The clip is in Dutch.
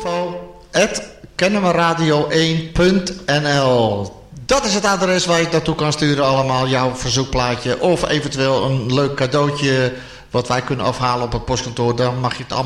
info@kennemerradio1.nl. Dat is het adres waar je het naartoe kan sturen allemaal. Jouw verzoekplaatje of eventueel een leuk cadeautje wat wij kunnen afhalen op het postkantoor. Dan mag je het allemaal